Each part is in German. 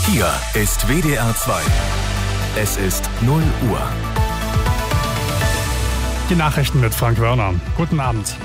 Hier ist WDR 2. Es ist 0 Uhr. Die Nachrichten mit Frank Wörner. Guten Abend.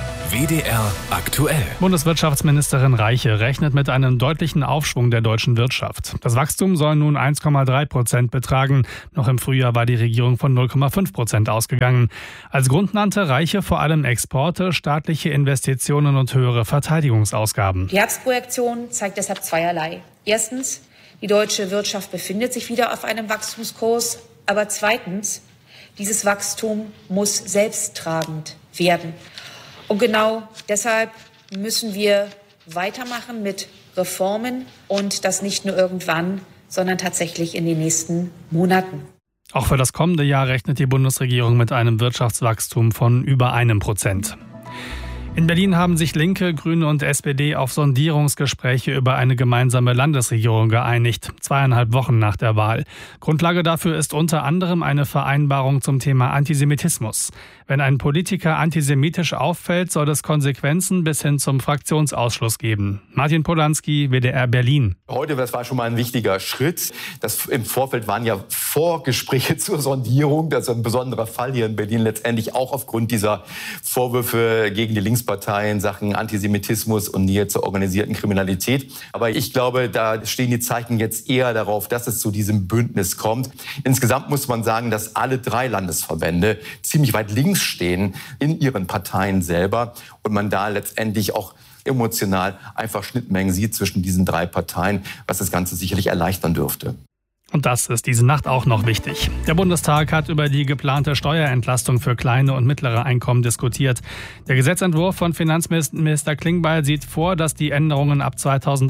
WDR aktuell. Bundeswirtschaftsministerin Reiche rechnet mit einem deutlichen Aufschwung der deutschen Wirtschaft. Das Wachstum soll nun 1,3% betragen. Noch im Frühjahr war die Regierung von 0,5% ausgegangen. Als Grund nannte Reiche vor allem Exporte, staatliche Investitionen und höhere Verteidigungsausgaben. Die Herbstprojektion zeigt deshalb zweierlei. Erstens, die deutsche Wirtschaft befindet sich wieder auf einem Wachstumskurs. Aber zweitens, dieses Wachstum muss selbsttragend werden. Und genau deshalb müssen wir weitermachen mit Reformen und das nicht nur irgendwann, sondern tatsächlich in den nächsten Monaten. Auch für das kommende Jahr rechnet die Bundesregierung mit einem Wirtschaftswachstum von über 1%. In Berlin haben sich Linke, Grüne und SPD auf Sondierungsgespräche über eine gemeinsame Landesregierung geeinigt, 2,5 Wochen nach der Wahl. Grundlage dafür ist unter anderem eine Vereinbarung zum Thema Antisemitismus. Wenn ein Politiker antisemitisch auffällt, soll es Konsequenzen bis hin zum Fraktionsausschluss geben. Martin Polanski, WDR Berlin. Heute, das war schon mal ein wichtiger Schritt. Im Vorfeld waren ja Vorgespräche zur Sondierung. Das ist ein besonderer Fall hier in Berlin, letztendlich auch aufgrund dieser Vorwürfe gegen die Linksparteien, Sachen Antisemitismus und Nähe zur organisierten Kriminalität. Aber ich glaube, da stehen die Zeichen jetzt eher darauf, dass es zu diesem Bündnis kommt. Insgesamt muss man sagen, dass alle 3 Landesverbände ziemlich weit links stehen in ihren Parteien selber und man da letztendlich auch emotional einfach Schnittmengen sieht zwischen diesen 3 Parteien, was das Ganze sicherlich erleichtern dürfte. Und das ist diese Nacht auch noch wichtig. Der Bundestag hat über die geplante Steuerentlastung für kleine und mittlere Einkommen diskutiert. Der Gesetzentwurf von Finanzminister Klingbeil sieht vor, dass die Änderungen ab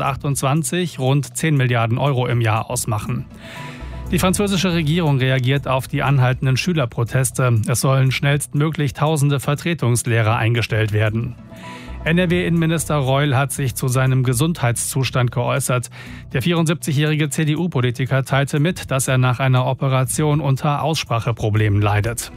2028 rund 10 Milliarden Euro im Jahr ausmachen. Die französische Regierung reagiert auf die anhaltenden Schülerproteste. Es sollen schnellstmöglich tausende Vertretungslehrer eingestellt werden. NRW-Innenminister Reul hat sich zu seinem Gesundheitszustand geäußert. Der 74-jährige CDU-Politiker teilte mit, dass er nach einer Operation unter Ausspracheproblemen leidet.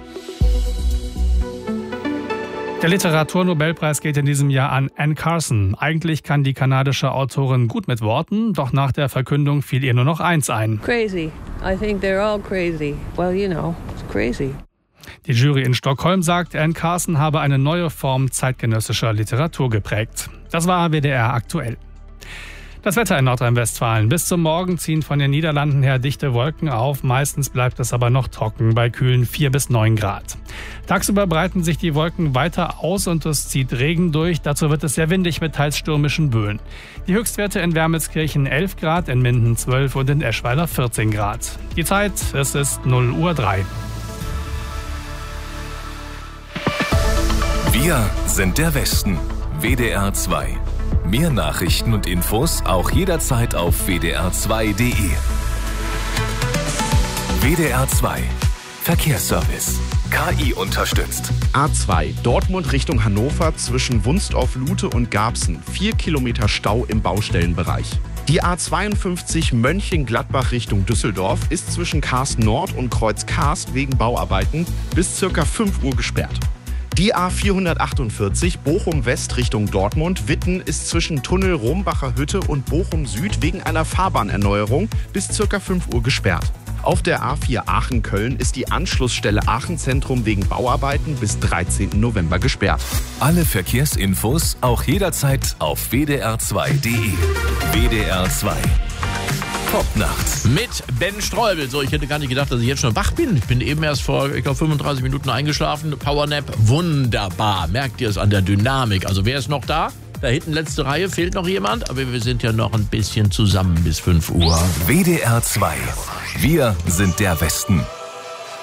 Der Literaturnobelpreis geht in diesem Jahr an Anne Carson. Eigentlich kann die kanadische Autorin gut mit Worten, doch nach der Verkündung fiel ihr nur noch eins ein. Crazy. I think they're all crazy. Well, you know, it's crazy. Die Jury in Stockholm sagt, Anne Carson habe eine neue Form zeitgenössischer Literatur geprägt. Das war WDR aktuell. Das Wetter in Nordrhein-Westfalen. Bis zum Morgen ziehen von den Niederlanden her dichte Wolken auf. Meistens bleibt es aber noch trocken bei kühlen 4 bis 9 Grad. Tagsüber breiten sich die Wolken weiter aus und es zieht Regen durch. Dazu wird es sehr windig mit teils stürmischen Böen. Die Höchstwerte in Wermelskirchen 11 Grad, in Minden 12 und in Eschweiler 14 Grad. Die Zeit, es ist 0:03 Uhr. Wir sind der Westen. WDR 2. Mehr Nachrichten und Infos auch jederzeit auf wdr2.de. WDR 2. Verkehrsservice. KI unterstützt. A2 Dortmund Richtung Hannover zwischen Wunstorf-Lute und Garbsen. 4 Kilometer Stau im Baustellenbereich. Die A52 Mönchengladbach Richtung Düsseldorf ist zwischen Karst Nord und Kreuz Karst wegen Bauarbeiten bis ca. 5 Uhr gesperrt. Die A448 Bochum West Richtung Dortmund Witten ist zwischen Tunnel Rombacher Hütte und Bochum Süd wegen einer Fahrbahnerneuerung bis ca. 5 Uhr gesperrt. Auf der A4 Aachen-Köln ist die Anschlussstelle Aachen-Zentrum wegen Bauarbeiten bis 13. November gesperrt. Alle Verkehrsinfos auch jederzeit auf wdr2.de. WDR 2. Top-Nacht. Mit Ben Streubel. So, ich hätte gar nicht gedacht, dass ich jetzt schon wach bin. Ich bin eben erst vor, 35 Minuten eingeschlafen. Powernap, wunderbar. Merkt ihr es an der Dynamik? Also wer ist noch da? Da hinten letzte Reihe, fehlt noch jemand. Aber wir sind ja noch ein bisschen zusammen bis 5 Uhr. WDR 2. Wir sind der Westen.